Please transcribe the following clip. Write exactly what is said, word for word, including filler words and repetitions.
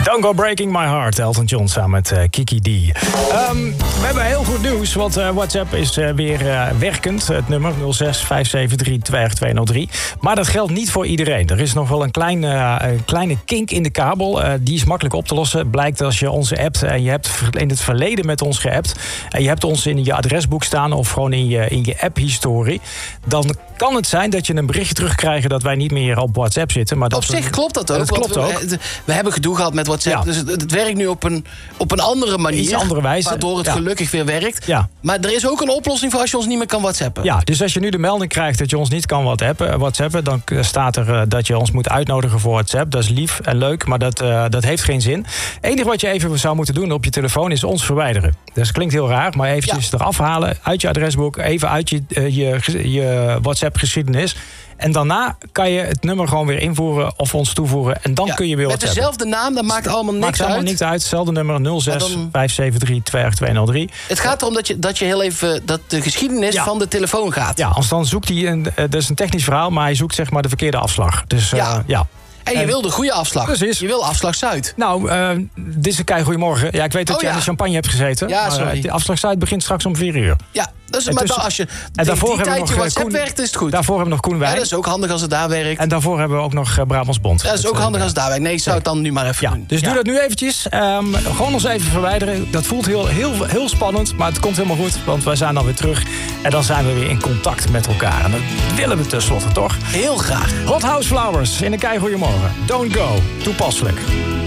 Don't Go Breaking My Heart, Elton John samen met uh, Kiki D. Um, we hebben heel goed nieuws, want uh, WhatsApp is uh, weer uh, werkend. Het nummer nul zes vijf zeven drie twee twee nul drie. Maar dat geldt niet voor iedereen. Er is nog wel een, klein, uh, een kleine kink in de kabel. Uh, die is makkelijk op te lossen. Blijkt als je onze appt en je hebt in het verleden met ons geappt en je hebt ons in je adresboek staan of gewoon in je, in je app-historie, dan kan het zijn dat je een berichtje terugkrijgt dat wij niet meer op WhatsApp zitten. Maar dat op zich we, klopt dat ook. Dat klopt we, ook. We, we hebben gedoe gehad met WhatsApp. Ja. Dus het, het werkt nu op een, op een andere manier. Iets andere wijze. Waardoor het ja. gelukkig weer werkt. Ja. Maar er is ook een oplossing voor als je ons niet meer kan WhatsAppen. Ja, dus als je nu de melding krijgt dat je ons niet kan WhatsAppen, WhatsAppen dan staat er uh, dat je ons moet uitnodigen voor WhatsApp. Dat is lief en leuk, maar dat, uh, dat heeft geen zin. Het enige wat je even zou moeten doen op je telefoon is ons verwijderen. Dat klinkt heel raar, maar eventjes ja. eraf halen uit je adresboek, even uit je, uh, je, je WhatsApp-geschiedenis. En daarna kan je het nummer gewoon weer invoeren of ons toevoegen. En dan ja, kun je weer met WhatsAppen. Met dezelfde naam, dat maakt allemaal niks maakt uit. Maakt allemaal niks uit. Hetzelfde nummer nul zes vijf zeven drie twee twee nul drie. Het gaat erom dat je, dat je heel even dat de geschiedenis ja. van de telefoon gaat. Ja, anders dan zoekt hij, een, dat is een technisch verhaal, maar hij zoekt zeg maar de verkeerde afslag. Dus ja. Uh, ja. En je en, wil de goede afslag. Precies. Je wil afslag Zuid. Nou, uh, dit is een kei goeiemorgen. Ja, ik weet dat oh, je ja. aan de champagne hebt gezeten. Ja, maar sorry. Uh, de afslag Zuid begint straks om vier uur. Ja, dus, maar tussen, als je en daarvoor die tijd nog, je WhatsApp Koen, werkt, is het goed. Daarvoor hebben we nog Koen Wijn. Ja, dat is ook handig als het daar werkt. En daarvoor hebben we ook nog uh, Brabants Bond. Ja, dat is ook dat, handig uh, als het daar werkt. Nee, ik zou het dan nu maar even ja, doen. Dus ja. doe dat nu eventjes. Um, gewoon ons even verwijderen. Dat voelt heel, heel, heel spannend, maar het komt helemaal goed. Want wij zijn dan weer terug. En dan zijn we weer in contact met elkaar. En dat willen we tenslotte, toch? Heel graag. Hot House Flowers in een kei goeiemorgen. Don't Go. Toepasselijk.